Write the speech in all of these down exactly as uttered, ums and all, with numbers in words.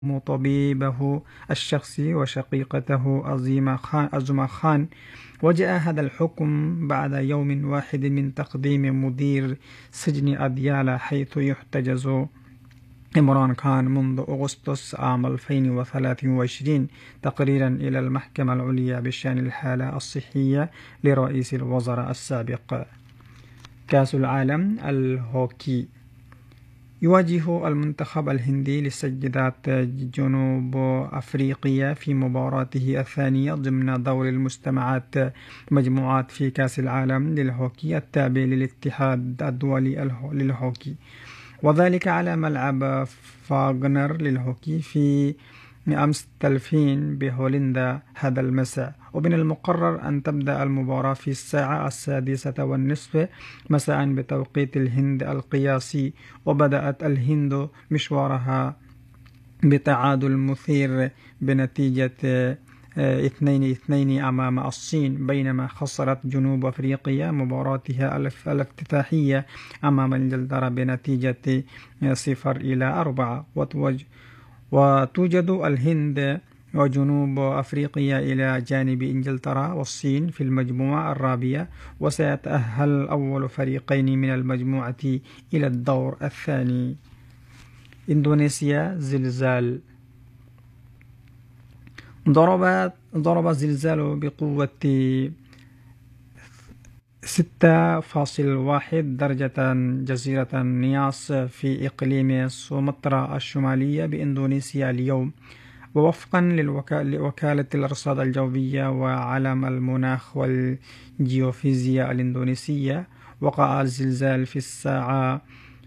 طبيبه الشخصي وشقيقته عظيمة خان, عظمة خان. وجاء هذا الحكم بعد يوم واحد من تقديم مدير سجن أديالى حيث يحتجز عمران خان منذ أغسطس عام ألفين وثلاثة وعشرين تقريرا إلى المحكمة العليا بشأن الحالة الصحية لرئيس الوزراء السابق. كأس العالم الهوكي. يواجه المنتخب الهندي للسيدات جنوب أفريقيا في مباراته الثانية ضمن دور المجتمعات مجموعات في كأس العالم للهوكي التابع للاتحاد الدولي للهوكي، وذلك على ملعب فاغنر للهوكي في أمستلفين بهولندا هذا المساء. ومن المقرر أن تبدأ المباراة في الساعة السادسة والنصف مساء بتوقيت الهند القياسي. وبدأت الهند مشوارها بتعادل مثير بنتيجة اثنين اثنين أمام الصين، بينما خسرت جنوب أفريقيا مباراتها الافتتاحية أمام إنجلترا بنتيجة صفر إلى أربعة. وتوجد الهند وجنوب أفريقيا إلى جانب إنجلترا والصين في المجموعة الرابعة، وسيتأهل أول فريقين من المجموعة إلى الدور الثاني. إندونيسيا. زلزال. ضرب ضرب زلزال بقوة ستة فاصل واحد درجة جزيرة نياس في إقليم سومطرة الشمالية بإندونيسيا اليوم. ووفقا لوكالة الأرصاد الجوية وعلم المناخ والجيوفيزياء الإندونيسية، وقع الزلزال في الساعة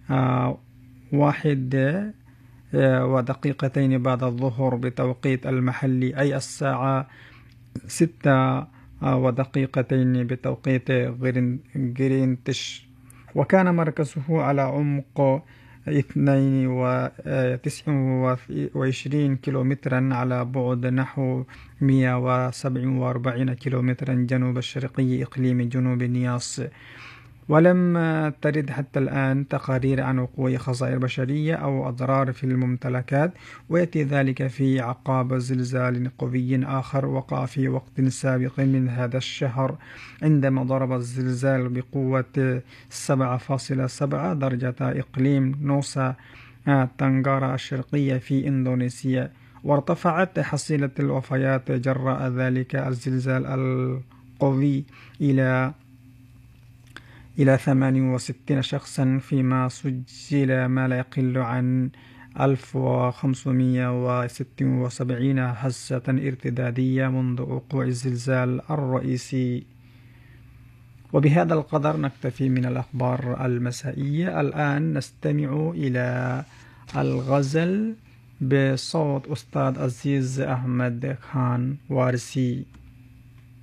واحد ودقيقتين بعد الظهر بتوقيت المحلي، أي الساعة ستة ودقيقتين بتوقيت غرينتش. وكان مركزه على عمق اثنين وتسعة وعشرين كيلومترا على بعد نحو مئة وسبعة وأربعين كيلومترا جنوب الشرقي إقليم جنوب نياس. ولم ترد حتى الآن تقارير عن وقوع خسائر بشرية أو أضرار في الممتلكات، ويأتي ذلك في أعقاب زلزال قوي آخر وقع في وقت سابق من هذا الشهر عندما ضرب الزلزال بقوة سبعة فاصل سبعة درجة إقليم نوسا تنغارا الشرقية في إندونيسيا، وارتفعت حصيلة الوفيات جراء ذلك الزلزال القوي إلى إلى ثمانية وستين شخصا، فيما سجل ما لا يقل عن ألف وخمسمئة وستة وسبعين هزة ارتدادية منذ وقوع الزلزال الرئيسي. وبهذا القدر نكتفي من الأخبار المسائية. الآن نستمع إلى الغزل بصوت أستاذ عزيز أحمد خان وارسي.